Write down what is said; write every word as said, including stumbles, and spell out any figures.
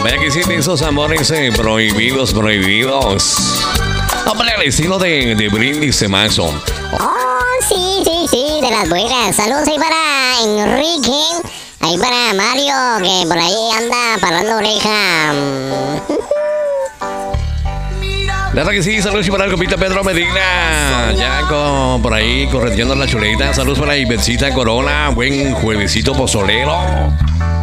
Vaya que sí, esos amores eh, prohibidos, prohibidos. Hombre, al estilo de, de Brindis Mazo. Oh, sí, sí, sí, de las buenas. Saludos ahí para Enrique. Ahí para Mario, que por ahí anda parando oreja. Claro que sí, saludos para el compita Pedro Medina. Ya con, por ahí correteando la chuleta. Saludos para Ibercita Corona. Buen juevesito pozolero.